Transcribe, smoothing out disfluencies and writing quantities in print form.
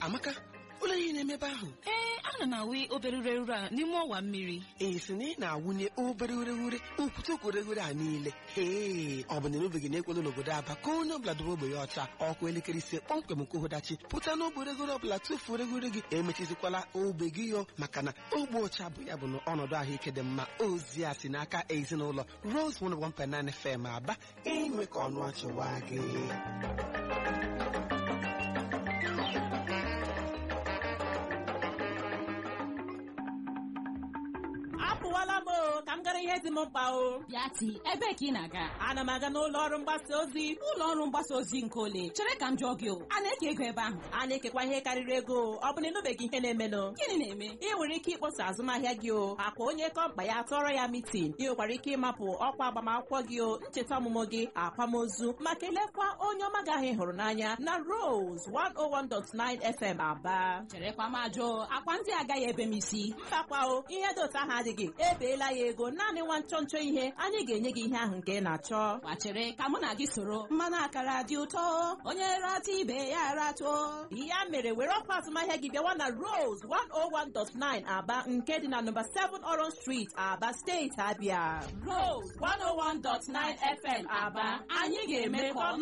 Amaka, ụlọ ihe na-emebe ahụ. Ana m awụ obere ureghure a n'ime ọwa mmiri. Si na ị na-awụnye obere ureghure ukwute ureghure a niile. Ọ bụ na emebeghị na-ekwelu n'obodo Aba ka onye ọbụla dobe ogbe ya ọcha ọkụ elekere 5 kpọmkwem nke ụdachi pụta n'ogbe ureghure ọbụla tufuo ureghure gị emechizikwala ogbe gị yo maka na ogbe ọcha bụ ya bụ na ọnọdụ ahụike dị mma. Ozi a si n'aka ezinụlọ Rose 101.9 FM Aba, enwe ka ọnụ achịwa gị. Ka m gara ihe dị m mkpa o. Yati, ebe ka ị na-aga? Ana m aga n'ụlọ ọrụ mgbasa ozi. Ụlọ ọrụ mgbasa ozi nke ole? Chere ka m jụọ gị o. A na-eke ego ebe ahụ? A na-ekekwa ihe karịrị ego. Ọ bụ na ịnụbeghị ihe na-emenụ? Gịnị na-eme? Ị nwere ike ịkpọsa azụmahịa gị o. Akwa onye kọmpa ya tọrọ ya mitin. Ị nwekwara ike ịmapụ ọkwa agbamakwụkwọ gị o, ncheta ọmụmụ gị, akwamozu, ma kelekwa onye ọma gị ahụ ị hụrụ n'anya na Rose 101.9 FM Aba. Cherekwa m ajụ, akwa ndị agaghị ebe m isi. Mbakwa o, ihe dị otu ahụ adịghị. Ebeela ya ego, naanị nwa nchọnchọ ihe, anyị ga-enye gị ihe ahụ nke ị na-achọ. Gbachere ka mụ na gị soro. Mmanụ akara dị ụtọ, onye rata ibe ya ratuo. Ya mere were ọkwa azụmahịa gị bịawa na Rose 101.9 Aba nke dị na nọmba 7 Orange Street, Aba Steeti, Abia. Rose 101.9 FM Aba, anyị ga-eme ka ọnụ